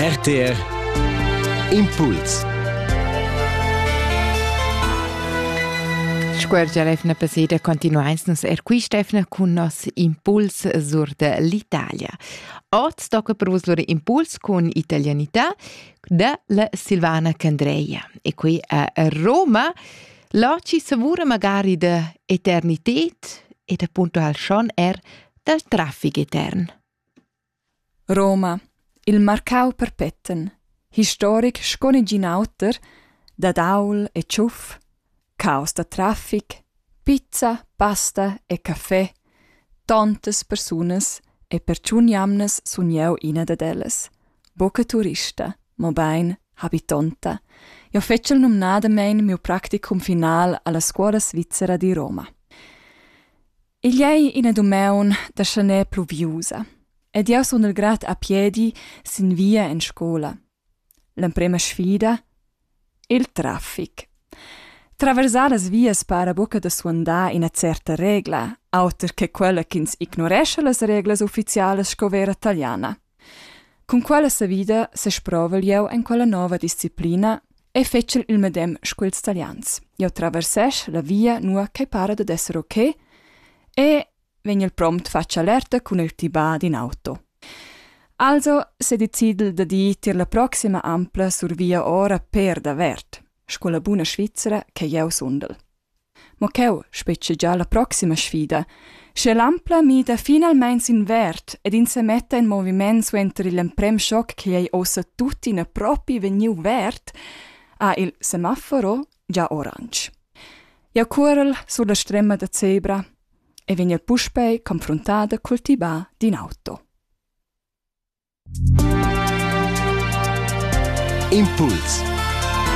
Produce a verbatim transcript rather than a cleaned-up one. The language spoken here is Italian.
R T R Impuls. Squergia lefna paseda continuains nos er qui Stefna con nos Impuls sur de l'Italia. Oggi tocca per vos loro Impuls con italianità da la Silvana Candreia. E qui a Roma là ci savura magari de eternitet e da punto al schon er del traffic etern. Roma, il marcau perpetten, historic sconigin auter, da daul e ciuff, caos da traffic, pizza, pasta e caffè, tantas personas e perciuniamnes sunieu ina da delles. Boca turista, mo bain habitanta. Io fecel numnadamein mio practicum final alla scuola svizzera di Roma. Il ei ina dumeun da chanè pluviusa, ed io sono il grad a piedi sin via in scuola. L'emprema sfida? Il traffic. Traversar las vias para buca da suandà in a certa regla, auter che quella ch'ins ignoresce las reglas ufficialas scovera italiana. Con quella sa vida se sprovel io in quella nova disciplina e fecel il medem scuils italians. Io traversesch la via nua che para da essere ok e vegn il prompt faccia alerta con il tibad in auto. Also se decidel da di tir la proxima ampla sur via ora per davert. Scuola buna svizzera che io sundel. Ma cheu specie già la proxima sfida. Se l'ampla mi da finalmente in vert ed in se metta in movimento suenter l'emprem shock che ei ossa tutti in a propi veniu vert, ha il semaforo già orange. Io curel sulla stremma da zebra e vegn il pushpay confrontada col tibà din auto. Impuls.